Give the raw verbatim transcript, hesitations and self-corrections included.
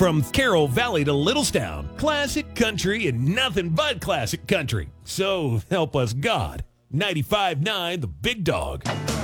From Carroll Valley to Littlestown, classic country and nothing but classic country. So help us God. ninety-five point nine The Big Dog.